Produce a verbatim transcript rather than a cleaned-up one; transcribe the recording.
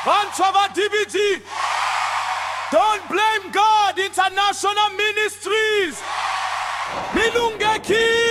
Vanchava D B G. Don't blame God. International Ministries. Milungeki.